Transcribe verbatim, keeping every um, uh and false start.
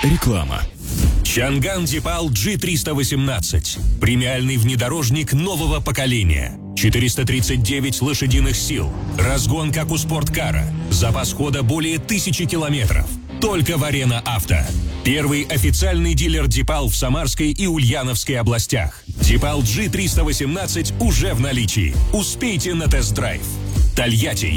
Реклама. Чанган Дипал джи триста восемнадцать. Премиальный внедорожник нового поколения. четыреста тридцать девять лошадиных сил. Разгон, как у спорткара. Запас хода более тысячи километров. Только в Арена Авто. Первый официальный дилер Дипал в Самарской и Ульяновской областях. Дипал джи триста восемнадцать уже в наличии. Успейте на тест-драйв. Тольятти.